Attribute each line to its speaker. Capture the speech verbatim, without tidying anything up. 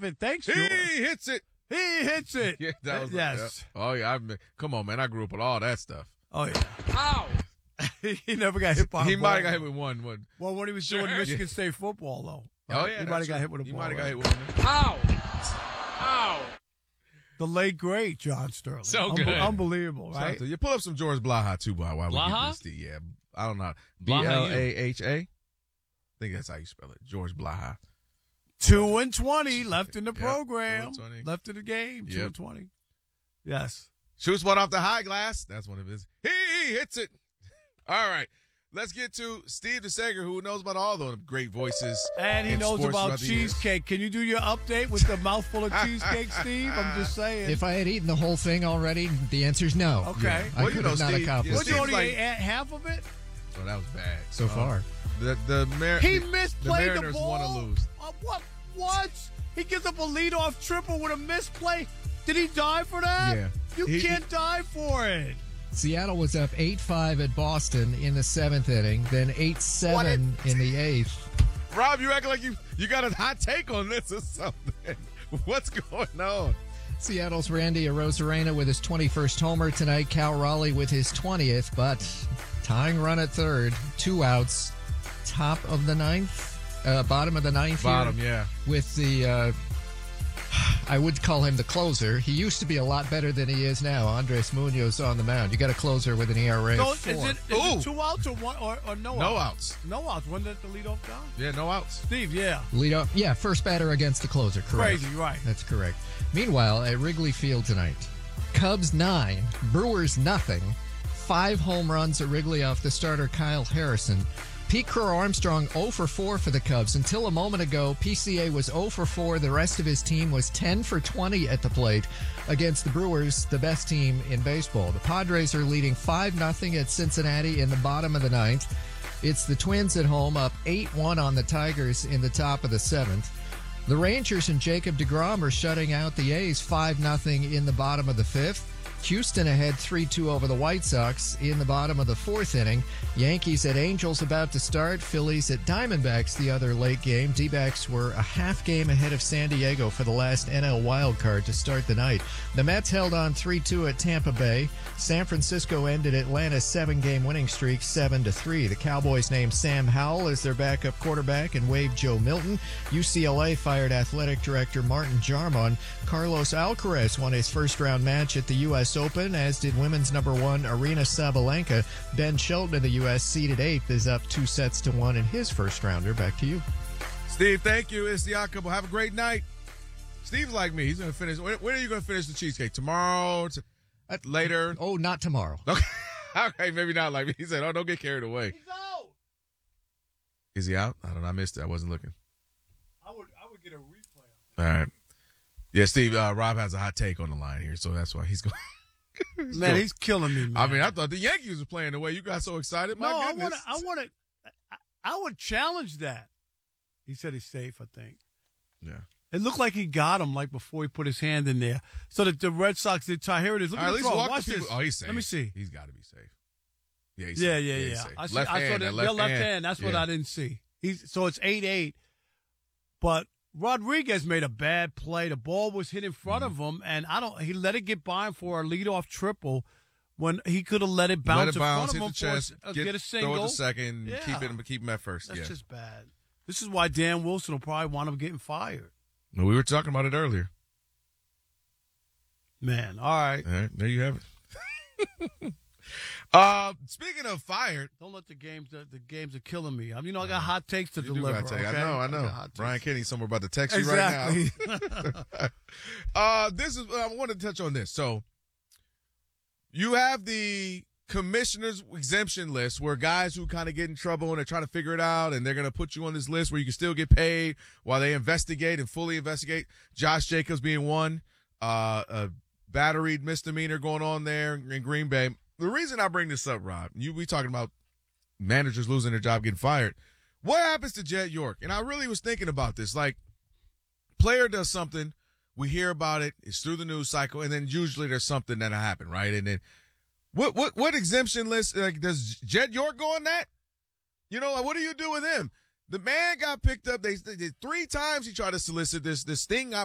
Speaker 1: it. Thanks,
Speaker 2: He
Speaker 1: George.
Speaker 2: hits it.
Speaker 1: He hits it.
Speaker 2: Yeah, that was
Speaker 1: yes.
Speaker 2: Yeah. Oh, yeah. I've, come on, man. I grew up with all that stuff.
Speaker 1: Oh, yeah.
Speaker 2: Ow.
Speaker 1: He never got hit by
Speaker 2: He
Speaker 1: a
Speaker 2: might have
Speaker 1: ball.
Speaker 2: got hit with one. one.
Speaker 1: Well, when he was
Speaker 2: Sure.
Speaker 1: doing Michigan
Speaker 2: Yeah.
Speaker 1: State football, though.
Speaker 2: Oh,
Speaker 1: right?
Speaker 2: yeah.
Speaker 1: He might have got hit with a
Speaker 2: He
Speaker 1: ball.
Speaker 2: might have got
Speaker 1: right?
Speaker 2: hit with one. Ow. Ow.
Speaker 1: The late, great John Sterling.
Speaker 2: So
Speaker 1: Unbe-
Speaker 2: good.
Speaker 1: Unbelievable, right?
Speaker 2: You pull up some George Blaha, too, by while we get
Speaker 3: Blaha?
Speaker 2: this. Yeah. I don't know. B
Speaker 3: Blaha.
Speaker 2: L A H A? I think that's how you spell it. George Blaha.
Speaker 1: Two and twenty left in the
Speaker 2: Yep,
Speaker 1: program.
Speaker 2: two and twenty.
Speaker 1: Left in the game. Two
Speaker 2: Yep.
Speaker 1: and twenty. Yes.
Speaker 2: Shoots one off the high glass. That's one of his. He hits it. All right. Let's get to Steve DeSager, who knows about all the great voices.
Speaker 1: And he
Speaker 2: in
Speaker 1: knows
Speaker 2: sports
Speaker 1: about
Speaker 2: throughout the years.
Speaker 1: cheesecake. Can you do your update with the mouthful of cheesecake, Steve? I'm just saying.
Speaker 4: If I had eaten the whole thing already, the answer's no.
Speaker 1: Okay.
Speaker 4: Yeah, I
Speaker 2: Well, you
Speaker 4: could
Speaker 2: know,
Speaker 4: have not
Speaker 2: Steve-
Speaker 4: accomplished
Speaker 2: yeah,
Speaker 1: What, you
Speaker 4: it.
Speaker 2: Steve's
Speaker 1: only
Speaker 2: like-
Speaker 1: ate half of it?
Speaker 2: Oh, that was bad.
Speaker 4: So
Speaker 2: Uh,
Speaker 4: far.
Speaker 2: The the, Mar-
Speaker 1: He
Speaker 2: the,
Speaker 1: misplayed
Speaker 2: the
Speaker 1: the,
Speaker 2: Mariners
Speaker 1: ball.
Speaker 2: want to lose.
Speaker 1: Uh, what? What? He gives up a leadoff triple with a misplay. Did he die for that?
Speaker 2: Yeah.
Speaker 1: You
Speaker 2: He-
Speaker 1: can't die for it.
Speaker 4: Seattle was up eight five at Boston in the seventh inning, then eight seven in the eighth.
Speaker 2: Rob, you acting like you you got a hot take on this or something. What's going on?
Speaker 4: Seattle's Randy Arozarena with his twenty-first homer tonight. Cal Raleigh with his twentieth, but tying run at third. Two outs. Top of the ninth. Uh, bottom of the ninth here
Speaker 2: Bottom, yeah.
Speaker 4: with the, uh, I would call him the closer. He used to be a lot better than he is now. Andres Munoz on the mound. You got a closer with an E R A
Speaker 1: So
Speaker 4: of four.
Speaker 1: is it, is
Speaker 2: Ooh.
Speaker 1: it two outs or one or, or no,
Speaker 2: No
Speaker 1: outs?
Speaker 2: outs.
Speaker 1: No outs. When did the leadoff guy?
Speaker 2: Yeah, no outs.
Speaker 1: Steve, yeah.
Speaker 4: Lead up, yeah, first batter against the closer, correct.
Speaker 1: Crazy, right.
Speaker 4: That's correct. Meanwhile, at Wrigley Field tonight, Cubs nine, Brewers nothing. Five home runs at Wrigley off the starter Kyle Harrison. Pete Crow-Armstrong oh for four for the Cubs. Until a moment ago, P C A was oh for four. The rest of his team was ten for twenty at the plate against the Brewers, the best team in baseball. The Padres are leading five nothing at Cincinnati in the bottom of the ninth. It's the Twins at home up eight one on the Tigers in the top of the seventh. The Rangers and Jacob deGrom are shutting out the A's five nothing in the bottom of the fifth. Houston ahead three two over the White Sox in the bottom of the fourth inning. Yankees at Angels about to start. Phillies at Diamondbacks the other late game. D-backs were a half game ahead of San Diego for the last N L wildcard to start the night. The Mets held on three two at Tampa Bay. San Francisco ended Atlanta's seven-game winning streak seven to three. The Cowboys named Sam Howell as their backup quarterback and waived Joe Milton. U C L A fired athletic director Martin Jarmon. Carlos Alcaraz won his first-round match at the U S Open, as did women's number one Aryna Sabalenka. Ben Shelton of the U S seeded eighth is up two sets to one in his first rounder. Back to you.
Speaker 2: Steve, thank you. It's the Odd Couple. Have a great night. Steve's like me. He's going to finish. When, when are you going to finish the cheesecake? Tomorrow? T- later?
Speaker 4: Oh, not tomorrow.
Speaker 2: Okay. Okay, maybe not like me. He said, oh, don't get carried away.
Speaker 1: He's out.
Speaker 2: Is he out? I don't know. I missed it. I wasn't looking.
Speaker 1: I would I would get a replay.
Speaker 2: All right. Yeah, Steve, uh, Rob has a hot take on the line here, so that's why he's going.
Speaker 1: Man, he's killing me, man.
Speaker 2: I mean, I thought the Yankees were playing the way you got so excited. My
Speaker 1: no, I
Speaker 2: goodness.
Speaker 1: want to. I want to. I, I would challenge that. He said he's safe. I think
Speaker 2: Yeah.
Speaker 1: it looked like he got him like before he put his hand in there. So that the Red Sox did tie. Here it is. Look
Speaker 2: All
Speaker 1: at
Speaker 2: right,
Speaker 1: the
Speaker 2: at least
Speaker 1: throw.
Speaker 2: walk
Speaker 1: Watch
Speaker 2: the people.
Speaker 1: this.
Speaker 2: Oh, he's safe.
Speaker 1: Let me see.
Speaker 2: He's got to be safe. Yeah, he's
Speaker 1: Yeah,
Speaker 2: safe.
Speaker 1: yeah,
Speaker 2: he's
Speaker 1: yeah.
Speaker 2: safe.
Speaker 1: I, see,
Speaker 2: left
Speaker 1: I
Speaker 2: hand,
Speaker 1: saw
Speaker 2: that
Speaker 1: the,
Speaker 2: left,
Speaker 1: the left
Speaker 2: hand.
Speaker 1: hand. That's what
Speaker 2: Yeah.
Speaker 1: I didn't see. He's so it's eight eight. But Rodriguez made a bad play. The ball was hit in front
Speaker 2: Mm-hmm.
Speaker 1: of him, and I don't. He let it get by him for a leadoff triple when he could have let it bounce
Speaker 2: Let it
Speaker 1: in
Speaker 2: bounce,
Speaker 1: front
Speaker 2: hit
Speaker 1: of
Speaker 2: the
Speaker 1: him for
Speaker 2: chest,
Speaker 1: a, uh,
Speaker 2: get,
Speaker 1: get a
Speaker 2: throw
Speaker 1: single.
Speaker 2: it to second,
Speaker 1: Yeah.
Speaker 2: keep it, keep him at first.
Speaker 1: That's
Speaker 2: yeah.
Speaker 1: just bad. This is why Dan Wilson will probably wind up getting fired.
Speaker 2: Well, we were talking about it earlier.
Speaker 1: Man, all right.
Speaker 2: All right, there you have it. uh, speaking of fired,
Speaker 1: Don't let the games the, the games are killing me. I mean, you know, I got hot takes to
Speaker 2: you do
Speaker 1: deliver.
Speaker 2: gotta take-
Speaker 1: okay?
Speaker 2: I know, I know.
Speaker 1: got hot
Speaker 2: Brian
Speaker 1: takes.
Speaker 2: Kenny's somewhere about to text you
Speaker 1: Exactly.
Speaker 2: right now. uh, this is I wanted to touch on this. So, you have the commissioner's exemption list where guys who kind of get in trouble and they're trying to figure it out, and they're going to put you on this list where you can still get paid while they investigate and fully investigate. Josh Jacobs being one, uh, a batteried misdemeanor going on there in Green Bay. The reason I bring this up, Rob, you we talking about managers losing their job, getting fired. What happens to Jed York? And I really was thinking about this. Like, player does something, we hear about it, it's through the news cycle, and then usually there's something that'll happen, right? And then what what what exemption list, like, does Jed York go on that? You know, like, what do you do with him? The man got picked up. They, they did three times he tried to solicit this this sting